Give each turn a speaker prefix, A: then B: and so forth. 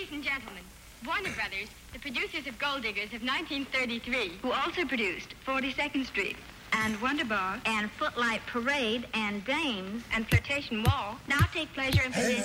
A: Ladies and gentlemen, Warner Brothers, the producers of Gold Diggers of 1933,
B: who also produced 42nd Street and Wonderball and Footlight Parade and Dames
A: and Flirtation Wall,
B: now take pleasure in presenting